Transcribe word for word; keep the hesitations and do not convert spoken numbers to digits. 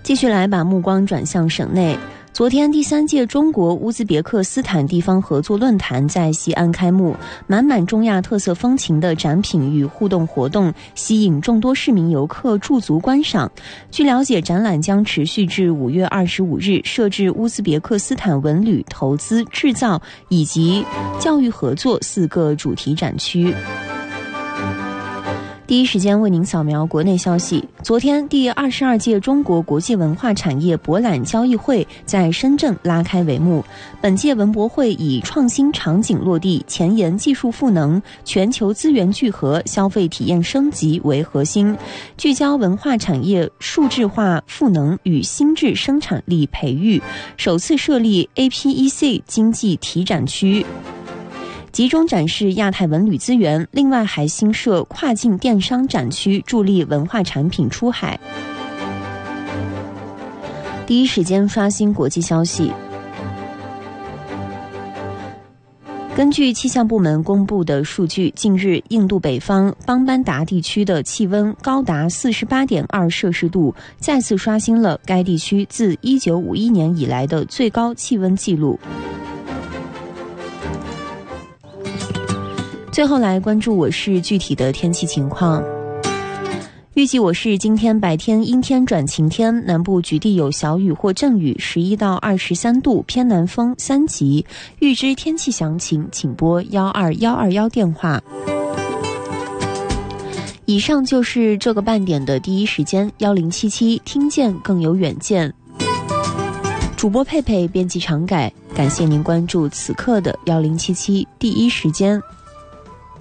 继续来把目光转向省内。昨天，第三届中国乌兹别克斯坦地方合作论坛在西安开幕，满满中亚特色风情的展品与互动活动吸引众多市民游客驻足观赏。据了解，展览将持续至五月二十五日，设置乌兹别克斯坦文旅、投资、制造以及教育合作四个主题展区。第一时间为您扫描国内消息。昨天，第二十二届中国国际文化产业博览交易会在深圳拉开帷幕。本届文博会以创新场景落地、前沿技术赋能、全球资源聚合、消费体验升级为核心，聚焦文化产业数字化赋能与新质生产力培育，首次设立 A P E C 经济体展区，集中展示亚太文旅资源，另外还新设跨境电商展区，助力文化产品出海。第一时间刷新国际消息。根据气象部门公布的数据，近日印度北方邦班达地区的气温高达 四十八点二摄氏度，再次刷新了该地区自一九五一年以来的最高气温纪录。最后来关注我市具体的天气情况。预计我市今天白天阴天转晴天，南部局地有小雨或阵雨，十一到二十三度，偏南风三级。预知天气详情，请拨幺二幺二幺电话。以上就是这个半点的第一时间，幺零七七听见更有远见。主播佩佩，编辑常改，感谢您关注此刻的幺零七七第一时间。